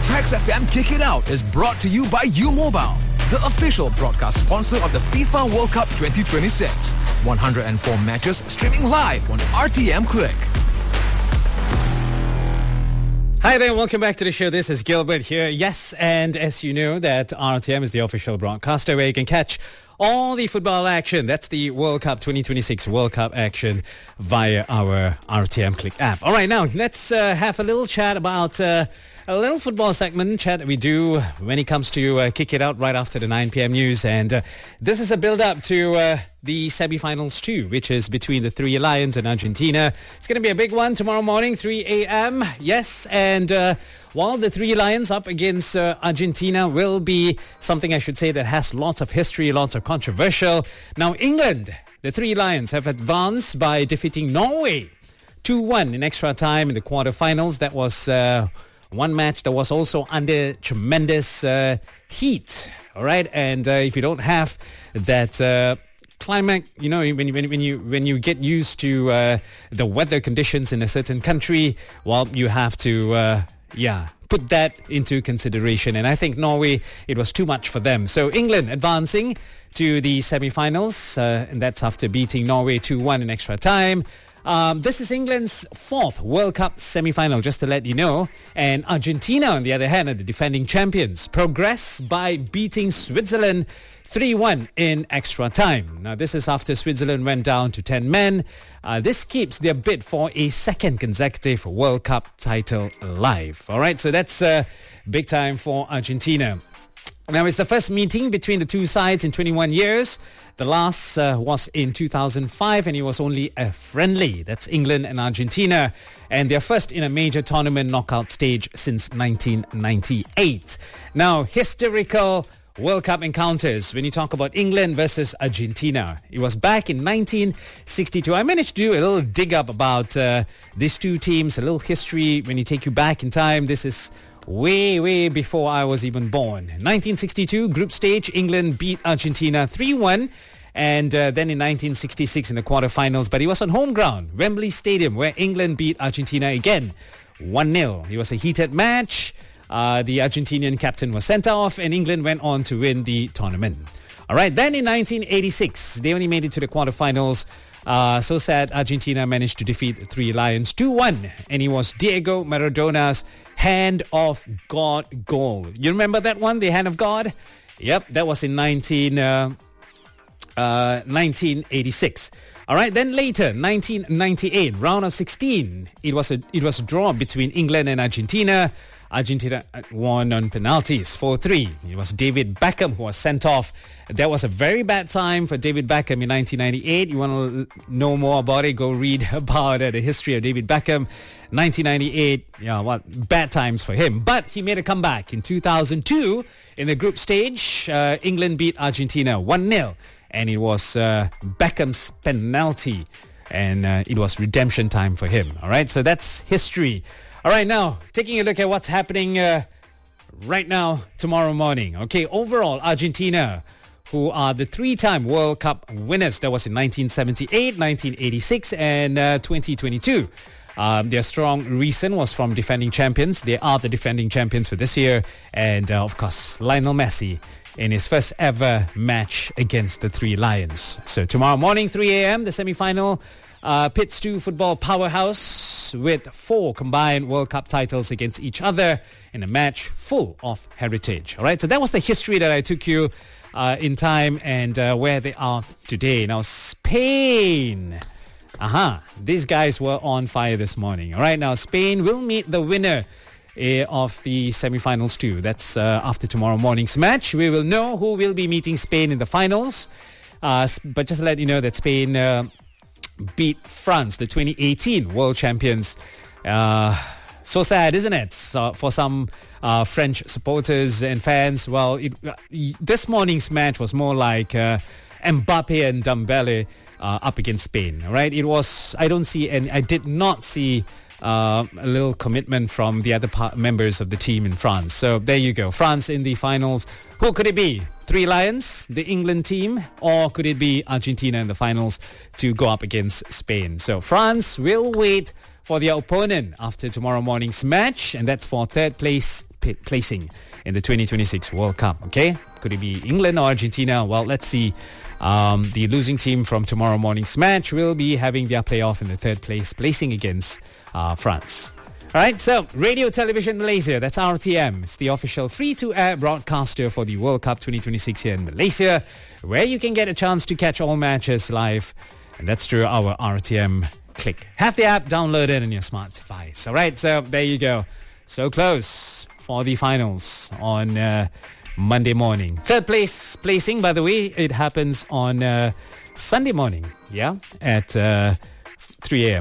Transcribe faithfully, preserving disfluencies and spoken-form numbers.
Trax F M Kick It Out is brought to you by U Mobile, the official broadcast sponsor of the FIFA World Cup twenty twenty-six. one hundred four matches streaming live on R T M Click. Hi there, welcome back to the show. This is Gilbert here. Yes, and as you know, that R T M is the official broadcaster where you can catch all the football action. That's the World Cup twenty twenty-six World Cup action via our R T M Click app. All right, now let's uh, have a little chat about uh, a little football segment chat that we do when it comes to uh, Kick It Out right after the nine p.m. news. And uh, this is a build-up to uh, the semi-finals too, which is between the Three Lions and Argentina. It's going to be a big one tomorrow morning, three a.m. Yes, and uh, while the Three Lions up against uh, Argentina will be something, I should say, that has lots of history, lots of controversial. Now, England, the Three Lions, have advanced by defeating Norway two one in extra time in the quarterfinals. That was uh, one match that was also under tremendous uh, heat. All right, and uh, if you don't have that Uh, climate, you know, when you, when, when you when you get used to uh, the weather conditions in a certain country, well, you have to, uh, yeah, put that into consideration. And I think Norway, it was too much for them. So England advancing to the semi-finals, uh, and that's after beating Norway two one in extra time. Um, this is England's fourth World Cup semi-final, just to let you know. And Argentina, on the other hand, are the defending champions. Progress by beating Switzerland three one in extra time. Now, this is after Switzerland went down to ten men. Uh, this keeps their bid for a second consecutive World Cup title alive. All right, so that's uh, big time for Argentina. Now, it's the first meeting between the two sides in twenty-one years. The last uh, was in two thousand five, and it was only a friendly. That's England and Argentina. And they're first in a major tournament knockout stage since nineteen ninety-eight. Now, historical World Cup encounters when you talk about England versus Argentina. It was back in nineteen sixty-two. I managed to do a little dig up about uh, these two teams, a little history when you take you back in time. This is way, way before I was even born. nineteen sixty-two, group stage, England beat Argentina three one. And uh, then in nineteen sixty-six in the quarterfinals, but it was on home ground, Wembley Stadium, where England beat Argentina again, one nil. It was a heated match. Uh, the Argentinian captain was sent off, and England went on to win the tournament. All right, then in nineteen eighty-six, they only made it to the quarterfinals. Uh, so sad, Argentina managed to defeat Three Lions two one, and it was Diego Maradona's Hand of God goal. You remember that one, the Hand of God? Yep, that was in nineteen, uh, uh, nineteen eighty-six. All right, then later, nineteen ninety-eight, round of sixteen, it was a it was a draw between England and Argentina. Argentina won on penalties, four three. It was David Beckham who was sent off. That was a very bad time for David Beckham in nineteen ninety-eight. You want to know more about it, go read about uh, the history of David Beckham. nineteen ninety-eight, yeah, what bad times for him. But he made a comeback in two thousand two in the group stage. Uh, England beat Argentina one nil. And it was uh, Beckham's penalty. And uh, it was redemption time for him. All right, so that's history. All right, now, taking a look at what's happening uh, right now, tomorrow morning. Okay, overall, Argentina, who are the three-time World Cup winners. That was in nineteen seventy-eight, nineteen eighty-six, and uh, twenty twenty-two. Um, their strong reason was from defending champions. They are the defending champions for this year. And, uh, of course, Lionel Messi in his first ever match against the Three Lions. So tomorrow morning, three a.m., the semi-final. Uh, Pits two football powerhouse with four combined World Cup titles against each other in a match full of heritage. All right, so that was the history that I took you uh, in time and uh, where they are today. Now, Spain. Aha, these guys were on fire this morning. All right, now Spain will meet the winner uh, of the semi-finals too. That's uh, after tomorrow morning's match. We will know who will be meeting Spain in the finals. Uh, but just to let you know that Spain Uh, beat France, the twenty eighteen world champions. Uh, so sad, isn't it? So for some uh, French supporters and fans, well, it, uh, this morning's match was more like uh, Mbappe and Dembele uh, up against Spain. All right, it was. I don't see, and I did not see uh, a little commitment from the other par- members of the team in France. So there you go, France in the finals. Who could it be? Three Lions, the England team, or could it be Argentina in the finals to go up against Spain? So France will wait for their opponent after tomorrow morning's match, and that's for third place p- placing in the twenty twenty-six World Cup, okay? Could it be England or Argentina? Well, let's see. Um, the losing team from tomorrow morning's match will be having their playoff in the third place, placing against uh, France. All right, so Radio Television Malaysia, that's R T M. It's the official free-to-air broadcaster for the World Cup twenty twenty-six here in Malaysia, where you can get a chance to catch all matches live, and that's through our R T M Click. Have the app downloaded on your smart device. All right, so there you go. So close for the finals on uh, Monday morning. Third place placing, by the way, it happens on uh, Sunday morning, yeah, at uh, three a.m.